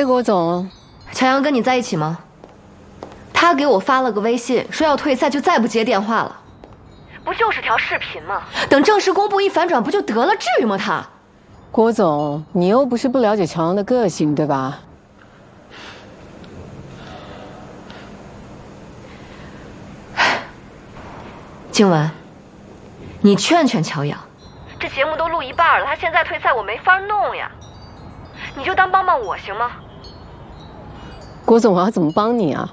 喂，郭总， 乔阳跟你在一起吗？他给我发了个微信，说要退赛就再不接电话了。不就是条视频吗？等正式公布一反转不就得了？至于吗他？ 郭总，你又不是不了解乔阳的个性，对吧？ 静雯，你劝劝乔阳，这节目都录一半了，他现在退赛我没法弄呀。你就当帮帮我行吗？ 郭总，我要怎么帮你啊？